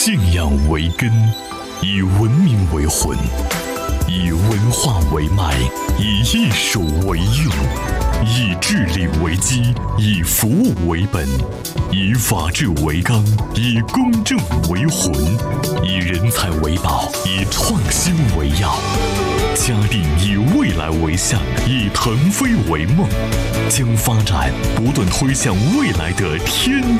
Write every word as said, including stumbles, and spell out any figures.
信仰为根，以文明为魂，以文化为脉，以艺术为韵，以治理为基，以服务为本，以法治为纲，以公正为魂，以人才为宝，以创新为要。嘉定以未来为向，以腾飞为梦，将发展不断推向未来的天